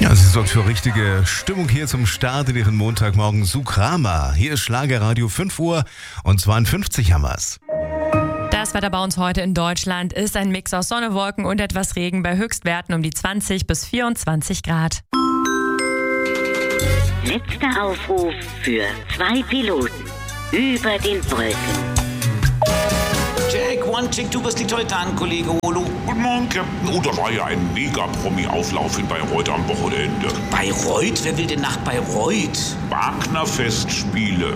Ja, sie sorgt für richtige Stimmung hier zum Start in ihren Montagmorgen. Sukrama. Hier ist Schlagerradio 5 Uhr und 52 haben wir's. Das Wetter bei uns heute in Deutschland ist ein Mix aus Sonne, Wolken und etwas Regen bei Höchstwerten um die 20 bis 24 Grad. Letzter Aufruf für 2 Piloten über den Wolken. Check, 1, check, 2, was liegt heute an, Kollege Holo? Guten Morgen, Captain. Oh, da war ja ein Mega-Promi-Auflauf in Bayreuth am Wochenende. Bayreuth? Wer will denn nach Bayreuth? Wagner-Festspiele.